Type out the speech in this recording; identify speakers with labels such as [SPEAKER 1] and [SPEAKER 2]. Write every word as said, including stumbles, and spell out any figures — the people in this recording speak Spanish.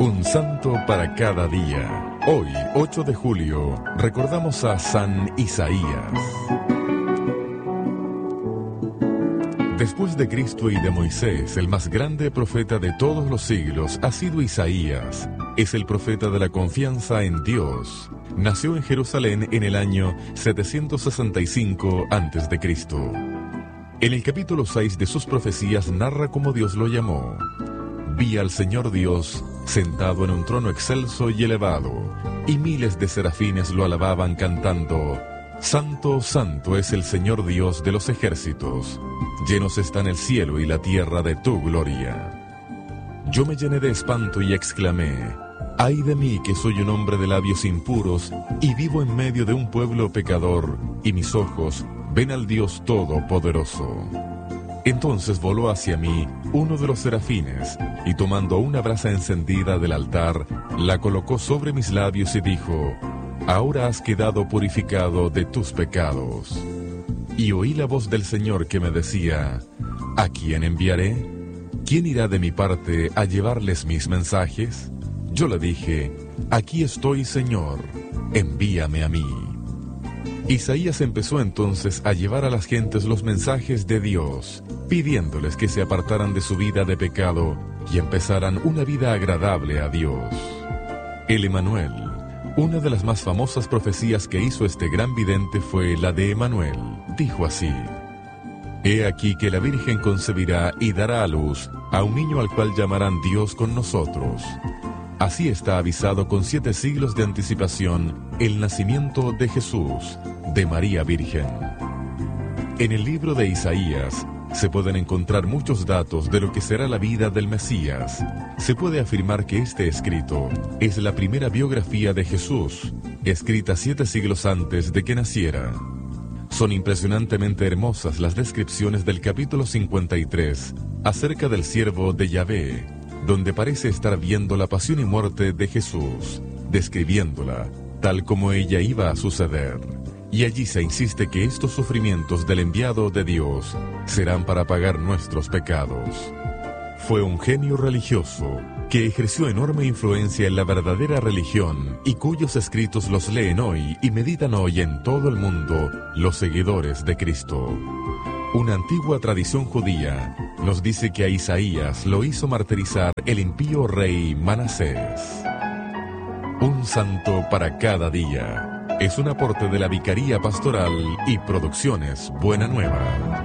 [SPEAKER 1] Un santo para cada día. Hoy, ocho de julio, recordamos a San Isaías. Después de Cristo y de Moisés, el más grande profeta de todos los siglos ha sido Isaías. Es el profeta de la confianza en Dios. Nació en Jerusalén en el año setecientos sesenta y cinco antes de Cristo En el capítulo seis de sus profecías narra cómo Dios lo llamó. Vi al Señor Dios sentado en un trono excelso y elevado, y miles de serafines lo alababan cantando: Santo, santo es el Señor Dios de los ejércitos, llenos están el cielo y la tierra de tu gloria. Yo me llené de espanto y exclamé: ¡ay de mí, que soy un hombre de labios impuros, y vivo en medio de un pueblo pecador, y mis ojos ven al Dios Todopoderoso! Entonces voló hacia mí uno de los serafines, y tomando una brasa encendida del altar, la colocó sobre mis labios y dijo: ahora has quedado purificado de tus pecados. Y oí la voz del Señor que me decía: ¿a quién enviaré? ¿Quién irá de mi parte a llevarles mis mensajes? Yo le dije: aquí estoy, Señor, envíame a mí. Isaías empezó entonces a llevar a las gentes los mensajes de Dios, pidiéndoles que se apartaran de su vida de pecado y empezaran una vida agradable a Dios. El Emanuel, una de las más famosas profecías que hizo este gran vidente fue la de Emanuel. Dijo así: he aquí que la Virgen concebirá y dará a luz a un niño al cual llamarán Dios con nosotros. Así está avisado con siete siglos de anticipación el nacimiento de Jesús, de María Virgen. En el libro de Isaías se pueden encontrar muchos datos de lo que será la vida del Mesías. Se puede afirmar que este escrito es la primera biografía de Jesús, escrita siete siglos antes de que naciera. Son impresionantemente hermosas las descripciones del capítulo cincuenta y tres acerca del siervo de Yahvé, donde parece estar viendo la pasión y muerte de Jesús, describiéndola tal como ella iba a suceder. Y allí se insiste que estos sufrimientos del enviado de Dios serán para pagar nuestros pecados. Fue un genio religioso que ejerció enorme influencia en la verdadera religión y cuyos escritos los leen hoy y meditan hoy en todo el mundo los seguidores de Cristo. Una antigua tradición judía nos dice que a Isaías lo hizo martirizar el impío rey Manasés. Un santo para cada día es un aporte de la Vicaría Pastoral y Producciones Buena Nueva.